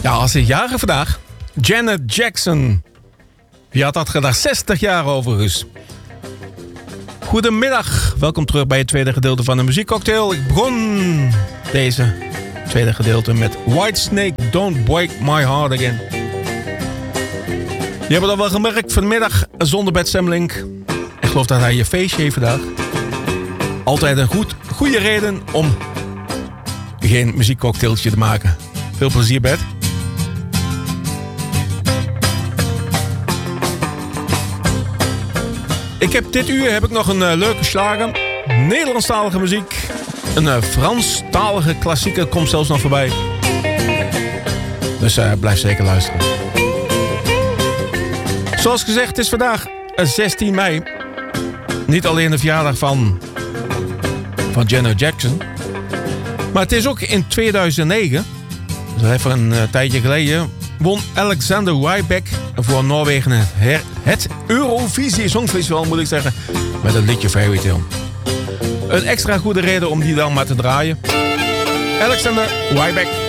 Ja, als is jarig vandaag. Janet Jackson. Wie had dat gedacht? 60 jaar overigens. Goedemiddag. Welkom terug bij het tweede gedeelte van de muziekcocktail. Ik begon deze tweede gedeelte met Whitesnake, Don't Break My Heart Again. Je hebt het al wel gemerkt vanmiddag zonder Bert Semmelink. Ik geloof dat hij je feestje heeft vandaag. Altijd een goede reden om geen muziekcocktailtje te maken. Veel plezier, Bert. Dit uur nog een leuke slager. Nederlandstalige muziek. Een Franstalige klassieker komt zelfs nog voorbij. Dus blijf zeker luisteren. Zoals gezegd, het is vandaag 16 mei. Niet alleen de verjaardag van Janet Jackson. Maar het is ook in 2009. Dus even een tijdje geleden. Won Alexander Rybak voor Noorwegen het Eurovisie Songfestival, moet ik zeggen. Met het liedje Fairy Tale. Een extra goede reden om die dan maar te draaien. Alexander Rybak.